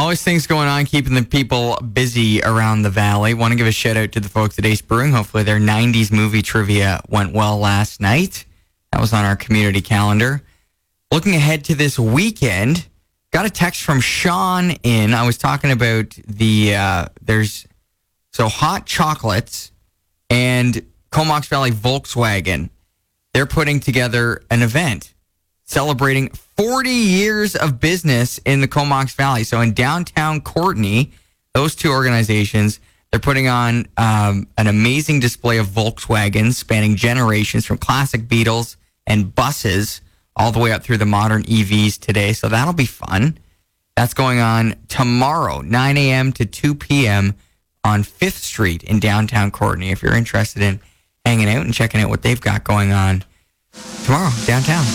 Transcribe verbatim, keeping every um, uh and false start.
Always things going on, keeping the people busy around the valley. Want to give a shout out to the folks at Ace Brewing. Hopefully their nineties movie trivia went well last night. That was on our community calendar. Looking ahead to this weekend, got a text from Sean in. I was talking about the, uh, there's, so Hot Chocolates and Comox Valley Volkswagen, they're putting together an event celebrating forty years of business in the Comox Valley. So in downtown Courtenay, those two organizations, they're putting on um, an amazing display of Volkswagens spanning generations from classic Beetles and buses all the way up through the modern E Vs today. So that'll be fun. That's going on tomorrow, nine a.m. to two p.m. on fifth Street in downtown Courtenay. If you're interested in hanging out and checking out what they've got going on tomorrow downtown.